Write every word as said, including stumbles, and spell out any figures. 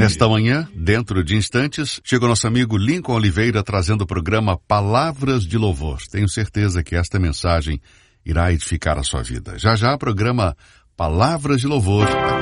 Nesta manhã, dentro de instantes, chega o nosso amigo Lincoln Oliveira trazendo o programa Palavras de Louvor. Tenho certeza que esta mensagem irá edificar a sua vida. Já já, programa Palavras de Louvor.